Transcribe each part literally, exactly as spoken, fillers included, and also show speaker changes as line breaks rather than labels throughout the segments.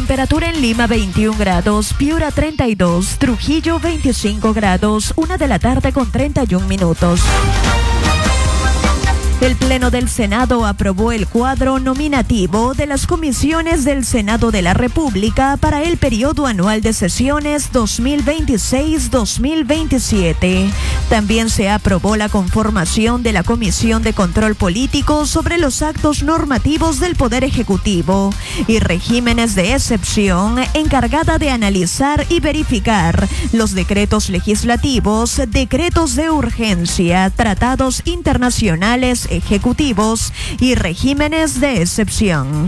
Temperatura en Lima veintiún grados, Piura treinta y dos, Trujillo veinticinco grados, una de la tarde con treinta y un minutos. El Pleno del Senado aprobó el cuadro nominativo de las comisiones del Senado de la República para el periodo anual de sesiones dos mil veintiséis dos mil veintisiete. También se aprobó la conformación de la Comisión de Control Político sobre los actos normativos del Poder Ejecutivo y regímenes de excepción encargada de analizar y verificar los decretos legislativos, decretos de urgencia, tratados internacionales ejecutivos y regímenes de excepción.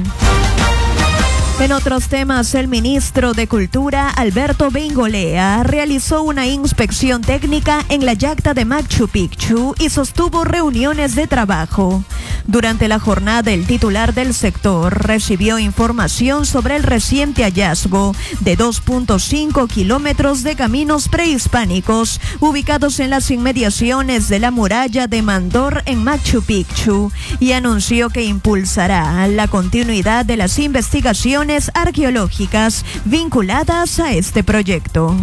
En otros temas, el ministro de Cultura, Alberto Bengolea, realizó una inspección técnica en la yacta de Machu Picchu y sostuvo reuniones de trabajo. Durante la jornada, el titular del sector recibió información sobre el reciente hallazgo de dos punto cinco kilómetros de caminos prehispánicos ubicados en las inmediaciones de la muralla de Mandor en Machu Picchu y anunció que impulsará la continuidad de las investigaciones arqueológicas vinculadas a este proyecto.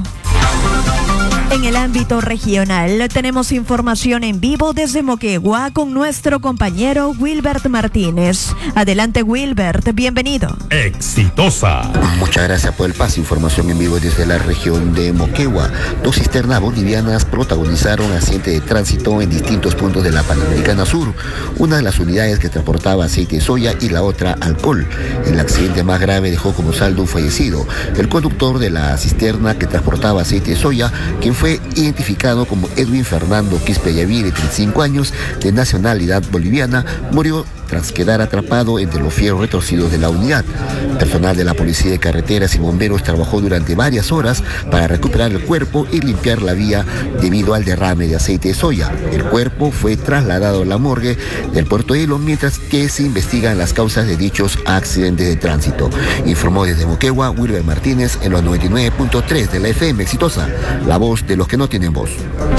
En el ámbito regional, tenemos información en vivo desde Moquegua con nuestro compañero Wilbert Martínez. Adelante, Wilbert, bienvenido.
Exitosa.
Muchas gracias por el paso. Información en vivo desde la región de Moquegua. Dos cisternas bolivianas protagonizaron accidente de tránsito en distintos puntos de la Panamericana Sur. Una de las unidades que transportaba aceite de soya y la otra alcohol. El accidente más grave dejó como saldo un fallecido. El conductor de la cisterna que transportaba aceite de soya, quien fue identificado como Edwin Fernando Quispe Yavir, de treinta y cinco años, de nacionalidad boliviana, murió tras quedar atrapado entre los fierros retorcidos de la unidad. Personal de la Policía de Carreteras y bomberos trabajó durante varias horas para recuperar el cuerpo y limpiar la vía debido al derrame de aceite de soya. El cuerpo fue trasladado a la morgue del Puerto de Hilo, mientras que se investigan las causas de dichos accidentes de tránsito. Informó desde Moquegua Wilber Martínez en los noventa y nueve punto tres de la F M Exitosa, la voz de los que no tienen voz.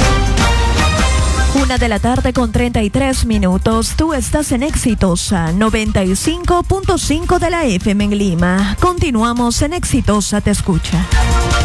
Una de la tarde con treinta y tres minutos. Tú estás en Exitosa noventa y cinco punto cinco de la F M en Lima. Continuamos en Exitosa Te Escucha.